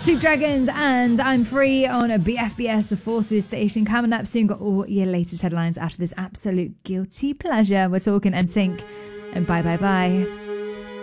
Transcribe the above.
Soup Dragons and I'm Free on a BFBS, the Forces station. Coming up soon, got all your latest headlines after this absolute guilty pleasure. We're talking NSYNC and bye bye bye.